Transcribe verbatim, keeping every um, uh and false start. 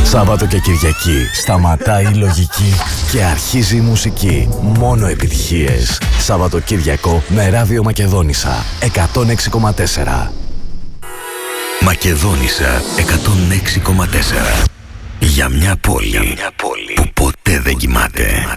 Σάββατο και Κυριακή σταματάει η λογική και αρχίζει η μουσική. Μόνο επιτυχίες. Σαββατοκύριακο με Ράδιο Μακεδόνισσα εκατόν έξι κόμμα τέσσερα. Μακεδόνισσα εκατόν έξι κόμμα τέσσερα. Για μια πόλη, Για μια πόλη που ποτέ δεν κοιμάται.